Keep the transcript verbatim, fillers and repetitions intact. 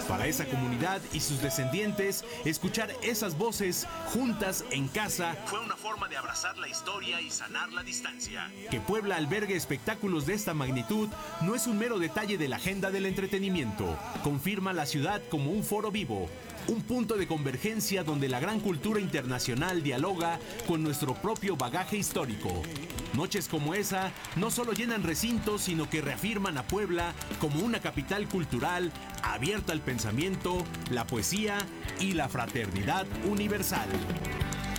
Para esa comunidad y sus descendientes, escuchar esas voces juntas en casa fue una forma de abrazar la historia y sanar la distancia. Que Puebla albergue espectáculos de esta magnitud no es un mero detalle de la agenda del entretenimiento. Confirma la ciudad como un foro vivo, un punto de convergencia donde la gran cultura internacional dialoga con nuestro propio bagaje histórico. Noches como esa no solo llenan recintos, sino que reafirman a Puebla como una capital cultural abierta al pensamiento, la poesía y la fraternidad universal.